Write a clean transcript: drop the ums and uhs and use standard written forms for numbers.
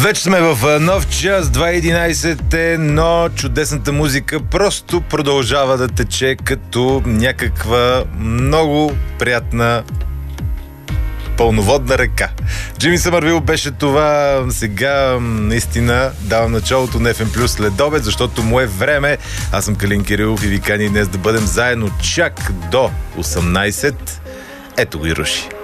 Вече сме в нов час, 2:11 е, но чудесната музика просто продължава да тече като някаква много приятна пълноводна река. Джимми Съмървил беше това. Сега наистина давам началото на FM Plus след обед, защото му е време. Аз съм Калин Кирилов и ви кани днес да бъдем заедно чак до 18. Ето го и руши.